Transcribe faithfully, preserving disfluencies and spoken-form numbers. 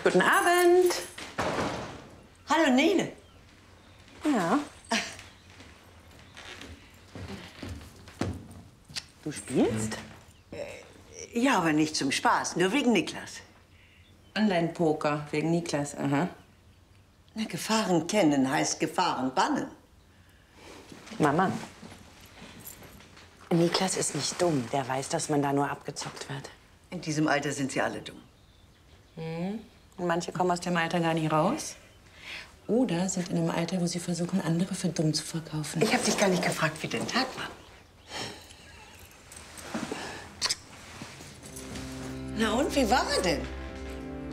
Guten Abend. Hallo, Nele. Ja. Du spielst? Ja, aber nicht zum Spaß, nur wegen Niklas. Online-Poker wegen Niklas, aha. Na, Gefahren kennen heißt Gefahren bannen. Mama, Niklas ist nicht dumm. Der weiß, dass man da nur abgezockt wird. In diesem Alter sind sie alle dumm. Hm. Und manche kommen aus dem Alter gar nicht raus. Oder sind in einem Alter, wo sie versuchen, andere für dumm zu verkaufen. Ich habe dich gar nicht gefragt, wie dein Tag war. Na und, wie war er denn?